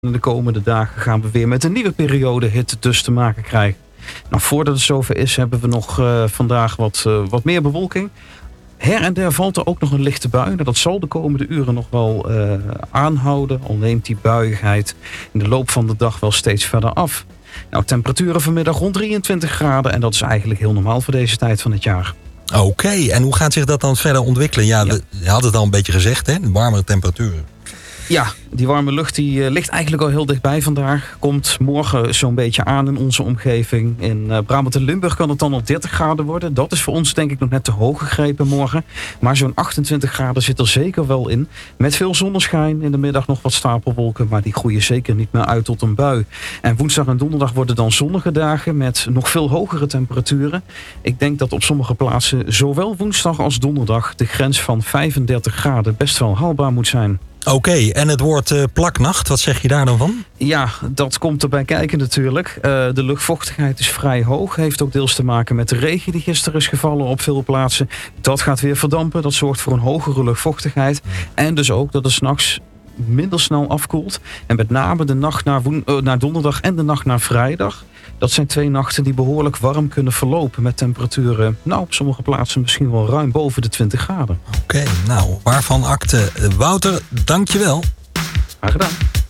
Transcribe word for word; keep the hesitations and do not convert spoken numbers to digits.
de komende dagen gaan we weer met een nieuwe periode hitte dus te maken krijgen. Nou, voordat het zover is, hebben we nog uh, vandaag wat, uh, wat meer bewolking. Her en der valt er ook nog een lichte bui. Nou, dat zal de komende uren nog wel uh, aanhouden. Al neemt die buiigheid in de loop van de dag wel steeds verder af. Nou, temperaturen vanmiddag rond drieëntwintig graden. En dat is eigenlijk heel normaal voor deze tijd van het jaar. Oké, okay, en hoe gaat zich dat dan verder ontwikkelen? Ja, ja. Je had het al een beetje gezegd, hè? Warmere temperaturen. Ja, die warme lucht die uh, ligt eigenlijk al heel dichtbij vandaag. Komt morgen zo'n beetje aan in onze omgeving. In uh, Brabant en Limburg kan het dan al dertig graden worden. Dat is voor ons denk ik nog net te hoog gegrepen morgen. Maar zo'n achtentwintig graden zit er zeker wel in. Met veel zonneschijn, in de middag nog wat stapelwolken. Maar die groeien zeker niet meer uit tot een bui. En woensdag en donderdag worden dan zonnige dagen met nog veel hogere temperaturen. Ik denk dat op sommige plaatsen zowel woensdag als donderdag de grens van vijfendertig graden best wel haalbaar moet zijn. Oké, okay, en het woord uh, plaknacht, wat zeg je daar dan van? Ja, dat komt erbij kijken natuurlijk. Uh, de luchtvochtigheid is vrij hoog. Heeft ook deels te maken met de regen die gisteren is gevallen op veel plaatsen. Dat gaat weer verdampen. Dat zorgt voor een hogere luchtvochtigheid. En dus ook dat het 's nachts minder snel afkoelt. En met name de nacht naar, woen- uh, naar donderdag en de nacht naar vrijdag. Dat zijn twee nachten die behoorlijk warm kunnen verlopen. Met temperaturen, nou op sommige plaatsen misschien wel ruim boven de twintig graden. Oké, okay, nou waarvan akte. Wouter, dank je wel. Graag gedaan.